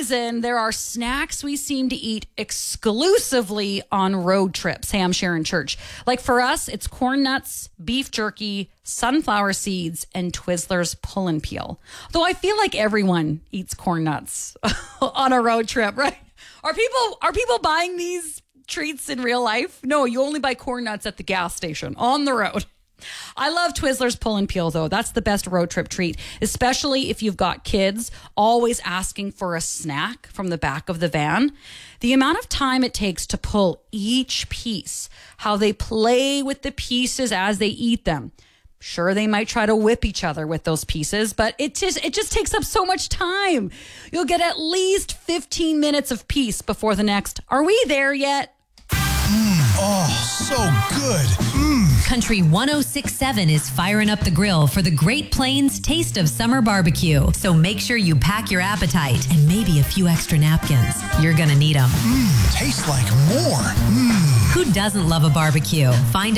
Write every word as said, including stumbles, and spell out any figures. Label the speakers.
Speaker 1: reason, there are snacks we seem to eat exclusively on road trips. Hey, I'm Sharon Church. Like for us, it's corn nuts, beef jerky, sunflower seeds, and Twizzlers pull and peel. Though I feel like everyone eats corn nuts on a road trip, right? Are people are people buying these treats in real life? No, you only buy corn nuts at the gas station on the road. I love Twizzlers pull and peel, though. That's the best road trip treat, especially if you've got kids always asking for a snack from the back of the van. The amount of time it takes to pull each piece, how they play with the pieces as they eat them. Sure, they might try to whip each other with those pieces, but it just it just takes up so much time. You'll get at least fifteen minutes of peace before the next. Are we there yet?
Speaker 2: Mm, oh, so good. Mm.
Speaker 3: Country one oh six point seven is firing up the grill for the Great Plains Taste of Summer Barbecue. So make sure you pack your appetite and maybe a few extra napkins. You're going to need them.
Speaker 2: Mm, tastes like more. Mm.
Speaker 3: Who doesn't love a barbecue? Find